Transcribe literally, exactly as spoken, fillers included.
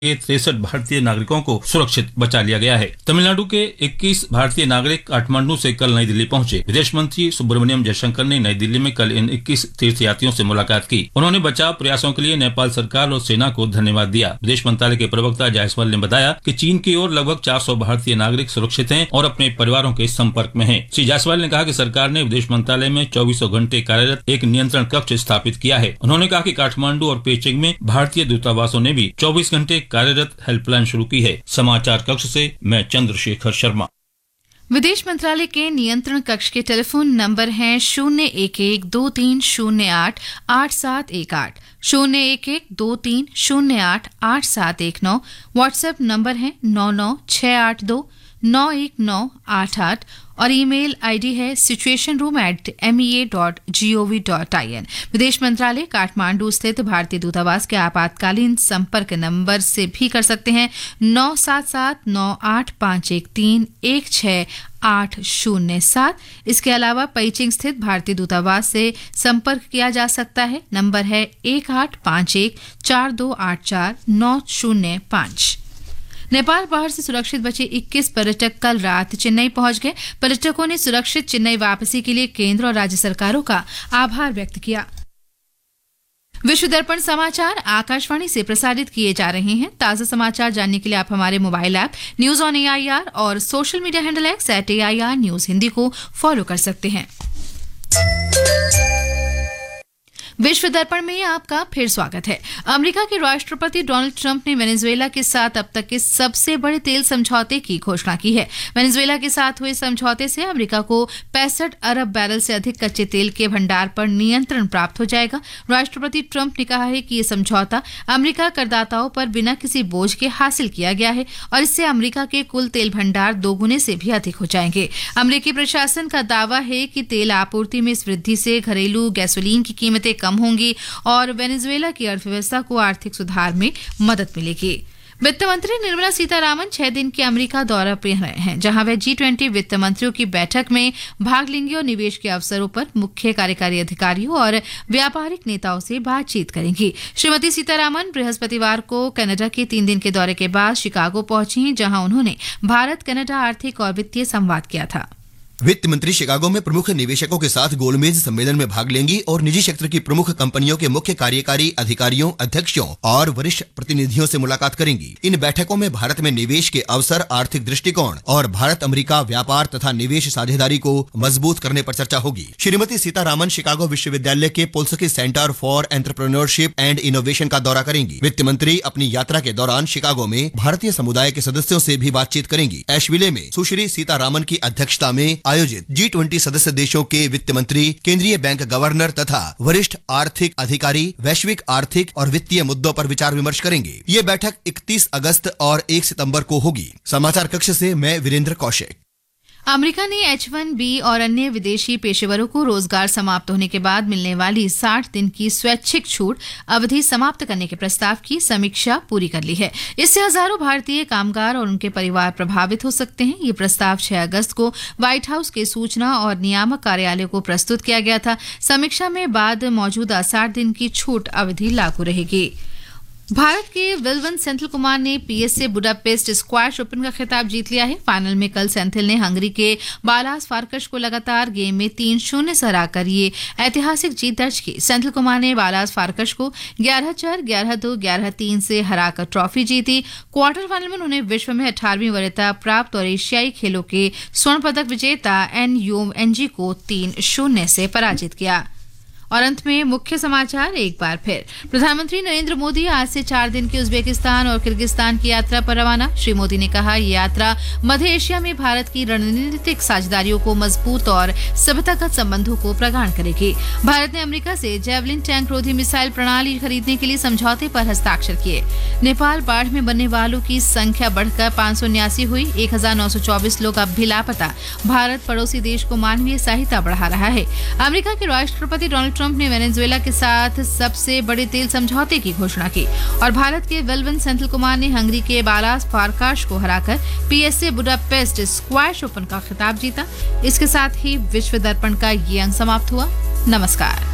के तिरसठ भारतीय नागरिकों को सुरक्षित बचा लिया गया है। तमिलनाडु के इक्कीस भारतीय नागरिक काठमांडू से कल नई दिल्ली पहुंचे। विदेश मंत्री सुब्रमण्यम जयशंकर ने नई दिल्ली में कल इन इक्कीस तीर्थयात्रियों से मुलाकात की। उन्होंने बचाव प्रयासों के लिए नेपाल सरकार और सेना को धन्यवाद दिया। विदेश मंत्रालय के प्रवक्ता जायसवाल ने बताया कि चीन की ओर लगभग चार सौ भारतीय नागरिक सुरक्षित हैं और अपने परिवारों के संपर्क में हैं। श्री जायसवाल ने कहा कि सरकार ने विदेश मंत्रालय में चौबीसों घंटे कार्यरत एक नियंत्रण कक्ष स्थापित किया है। उन्होंने कहा कि काठमांडू और पेचिंग में भारतीय दूतावासों ने भी चौबीस घंटे कार्यरत हेल्पलाइन शुरू की है। समाचार कक्ष से मैं चंद्रशेखर शर्मा। विदेश मंत्रालय के नियंत्रण कक्ष के टेलीफोन नंबर हैं शून्य एक एक दो तीन शून्य आठ आठ सात एक आठ, शून्य एक एक दो तीन शून्य आठ आठ सात एक नौ। व्हाट्सएप नंबर है नौ नौ छह आठ दो नौ एक नौ आठ आठ और ईमेल आईडी है situation room at M E A dot G O V dot I N. विदेश मंत्रालय काठमांडू स्थित भारतीय दूतावास के आपातकालीन संपर्क नंबर से भी कर सकते हैं नौ सात सात नौ आठ पाँच एक तीन एक छह आठ शून्य सात। इसके अलावा पेइचिंग स्थित भारतीय दूतावास से संपर्क किया जा सकता है। नंबर है एक आठ पाँच एक चार दो आठ चार नौ शून्य पाँच। नेपाल बाहर से सुरक्षित बचे इक्कीस पर्यटक कल रात चेन्नई पहुंच गए। पर्यटकों ने सुरक्षित चेन्नई वापसी के लिए केंद्र और राज्य सरकारों का आभार व्यक्त किया। विश्व दर्पण समाचार आकाशवाणी से प्रसारित किए जा रहे हैं। ताजा समाचार जानने के लिए आप हमारे mobile app news on A I R और social media handle x eight A I R news Hindi को फॉलो कर सकते हैं। विश्व दर्पण में आपका फिर स्वागत है। अमेरिका के राष्ट्रपति डोनाल्ड ट्रंप ने वेनेजुएला के साथ अब तक के सबसे बड़े तेल समझौते की घोषणा की है। वेनेजुएला के साथ हुए समझौते से अमेरिका को पैंसठ अरब बैरल से अधिक कच्चे तेल के भंडार पर नियंत्रण प्राप्त हो जाएगा। राष्ट्रपति ट्रंप ने कहा है कि यह समझौता अमेरिका करदाताओं पर बिना किसी बोझ के हासिल किया गया है और इससे अमेरिका के कुल तेल भंडार दोगुने से भी अधिक हो जाएंगे। अमेरिकी प्रशासन का दावा है कि तेल आपूर्ति में इस वृद्धि से घरेलू गैसोलीन की कीमतें कम होंगी और वेनेजुएला की अर्थव्यवस्था को आर्थिक सुधार में मदद मिलेगी। वित्त मंत्री निर्मला सीतारामन छह दिन के अमेरिका दौरे पर हैं, जहां वे जी ट्वेंटी वित्त मंत्रियों की बैठक में भाग लेंगे और निवेश के अवसरों पर मुख्य कार्यकारी अधिकारियों और व्यापारिक नेताओं से बातचीत करेंगी। श्रीमती सीतारामन बृहस्पतिवार को कनाडा के तीन दिन के दौरे के बाद शिकागो पहुंची, जहां उन्होंने भारत कनाडा आर्थिक और वित्तीय संवाद किया था। वित्त मंत्री शिकागो में प्रमुख निवेशकों के साथ गोलमेज सम्मेलन में भाग लेंगी और निजी क्षेत्र की प्रमुख कंपनियों के मुख्य कार्यकारी अधिकारियों, अध्यक्षों और वरिष्ठ प्रतिनिधियों से मुलाकात करेंगी। इन बैठकों में भारत में निवेश के अवसर, आर्थिक दृष्टिकोण और भारत अमेरिका व्यापार तथा निवेश साझेदारी को मजबूत करने पर चर्चा होगी। श्रीमती सीतारामन शिकागो विश्वविद्यालय के Polski centre for entrepreneurship and innovation का दौरा करेंगी। वित्त मंत्री अपनी यात्रा के दौरान शिकागो में भारतीय समुदाय के सदस्यों से भी बातचीत करेंगी। एशविले में सुश्री सीतारामन की अध्यक्षता में आयोजित जी ट्वेंटी सदस्य देशों के वित्त मंत्री, केंद्रीय बैंक गवर्नर तथा वरिष्ठ आर्थिक अधिकारी वैश्विक आर्थिक और वित्तीय मुद्दों पर विचार विमर्श करेंगे। ये बैठक इकतीस अगस्त और एक सितंबर को होगी। समाचार कक्ष से मैं वीरेंद्र कौशिक। अमेरिका ने एच वन बी और अन्य विदेशी पेशेवरों को रोजगार समाप्त होने के बाद मिलने वाली साठ दिन की स्वैच्छिक छूट अवधि समाप्त करने के प्रस्ताव की समीक्षा पूरी कर ली है। इससे हजारों भारतीय कामगार और उनके परिवार प्रभावित हो सकते हैं। ये प्रस्ताव छह अगस्त को व्हाइट हाउस के सूचना और नियामक कार्यालय को प्रस्तुत किया गया था। समीक्षा में बाद मौजूदा साठ दिन की छूट अवधि लागू रहेगी। भारत के विल्वन सेंथिल कुमार ने पीएसए बुडापेस्ट स्क्वैश ओपन का खिताब जीत लिया है। फाइनल में कल सेंथिल ने हंगरी के बालास फारकश को लगातार गेम में तीन शून्य से हराकर ये ऐतिहासिक जीत दर्ज की। सेंथिल कुमार ने बालास फारकश को ग्यारह चार, ग्यारह दो, ग्यारह तीन से हराकर ट्रॉफी जीती। क्वार्टर फाइनल में उन्होंने विश्व में अठारहवीं वरीयता प्राप्त और एशियाई खेलों के स्वर्ण पदक विजेता एन यू एन जी को तीन शून्य से पराजित किया। और अंत में मुख्य समाचार एक बार फिर। प्रधानमंत्री नरेंद्र मोदी आज से चार दिन की उज्बेकिस्तान और किर्गिस्तान की यात्रा पर रवाना। श्री मोदी ने कहा यह यात्रा मध्य एशिया में भारत की रणनीतिक साझेदारियों को मजबूत और सभ्यतागत संबंधों को प्रगाढ़ करेगी। भारत ने अमेरिका से जेवलिन टैंक रोधी मिसाइल प्रणाली खरीदने के लिए समझौते पर हस्ताक्षर किए। नेपाल बाढ़ में बनने वालों की संख्या बढ़कर पाँच सौ उन्यासी हुई। एक हजार नौ सौ चौबीस लोग अब भी लापता। भारत पड़ोसी देश को मानवीय सहायता बढ़ा रहा है। अमेरिका के राष्ट्रपति डोनाल्ड ट्रंप ने वेनेजुएला के साथ सबसे बड़े तेल समझौते की घोषणा की और भारत के विल्वन सेंथिल कुमार ने हंगरी के बालास फारकाश को हराकर पीएसए बुडापेस्ट स्क्वैश ओपन का खिताब जीता। इसके साथ ही विश्व दर्पण का ये अंक समाप्त हुआ। नमस्कार।